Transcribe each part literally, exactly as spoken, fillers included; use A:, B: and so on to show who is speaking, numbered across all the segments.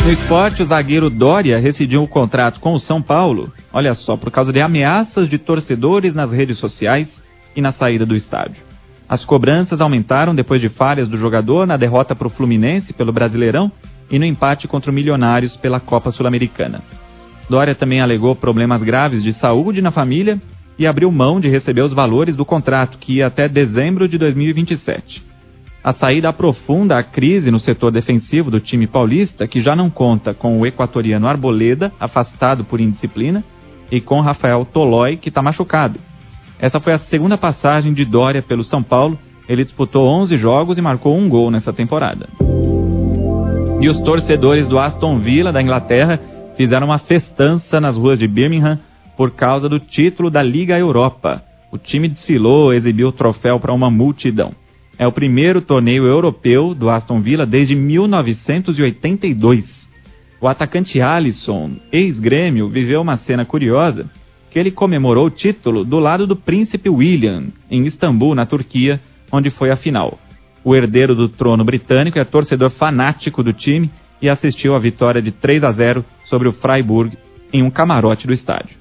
A: No esporte, o zagueiro Dória rescindiu o contrato com o São Paulo, olha só, por causa de ameaças de torcedores nas redes sociais e na saída do estádio. As cobranças aumentaram depois de falhas do jogador na derrota para o Fluminense pelo Brasileirão e no empate contra o Milionários pela Copa Sul-Americana. Dória também alegou problemas graves de saúde na família e abriu mão de receber os valores do contrato, que ia até dezembro de dois mil e vinte e sete. A saída aprofunda a crise no setor defensivo do time paulista, que já não conta com o equatoriano Arboleda, afastado por indisciplina, e com Rafael Tolói, que está machucado. Essa foi a segunda passagem de Dória pelo São Paulo. Ele disputou onze jogos e marcou um gol nessa temporada. E os torcedores do Aston Villa, da Inglaterra, fizeram uma festança nas ruas de Birmingham por causa do título da Liga Europa. O time desfilou, exibiu o troféu para uma multidão. É o primeiro torneio europeu do Aston Villa desde mil novecentos e oitenta e dois. O atacante Alisson, ex-Grêmio, viveu uma cena curiosa, que ele comemorou o título do lado do príncipe William, em Istambul, na Turquia, onde foi a final. O herdeiro do trono britânico é torcedor fanático do time e assistiu à vitória de três a zero sobre o Freiburg em um camarote do estádio.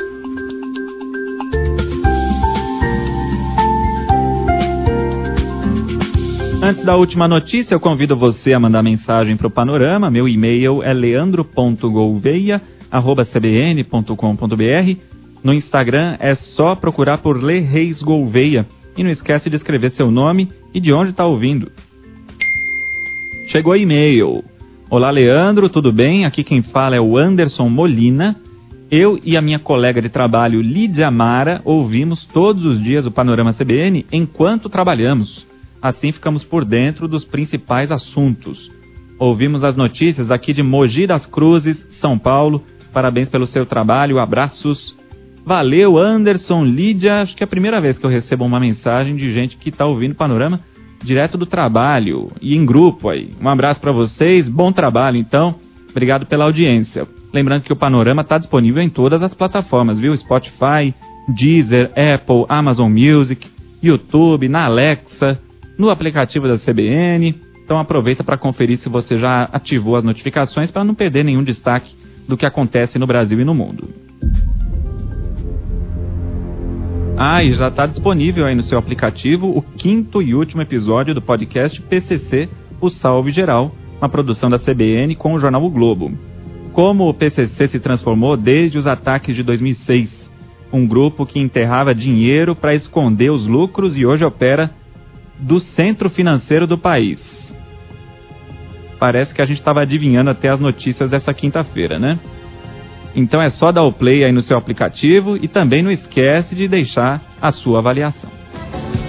A: Antes da última notícia, eu convido você a mandar mensagem para o Panorama. Meu e-mail é leandro ponto gouveia arroba c b n ponto com ponto b r. No Instagram é só procurar por Le Reis Gouveia. E não esquece de escrever seu nome e de onde está ouvindo. Chegou e-mail. Olá, Leandro, tudo bem? Aqui quem fala é o Anderson Molina. Eu e a minha colega de trabalho, Lídia Mara, ouvimos todos os dias o Panorama C B N enquanto trabalhamos. Assim ficamos por dentro dos principais assuntos. Ouvimos as notícias aqui de Mogi das Cruzes, São Paulo. Parabéns pelo seu trabalho, abraços. Valeu, Anderson, Lídia. Acho que é a primeira vez que eu recebo uma mensagem de gente que está ouvindo o Panorama direto do trabalho e em grupo aí. Um abraço para vocês, bom trabalho então. Obrigado pela audiência. Lembrando que o Panorama está disponível em todas as plataformas, viu? Spotify, Deezer, Apple, Amazon Music, YouTube, na Alexa, no aplicativo da C B N. Então aproveita para conferir se você já ativou as notificações para não perder nenhum destaque do que acontece no Brasil e no mundo. Ah, e já está disponível aí no seu aplicativo o quinto e último episódio do podcast P C C, o Salve Geral, uma produção da C B N com o jornal O Globo. Como o P C C se transformou desde os ataques de dois mil e seis, um grupo que enterrava dinheiro para esconder os lucros e hoje opera do centro financeiro do país. Parece que a gente estava adivinhando até as notícias dessa quinta-feira, né? Então é só dar o play aí no seu aplicativo e também não esquece de deixar a sua avaliação.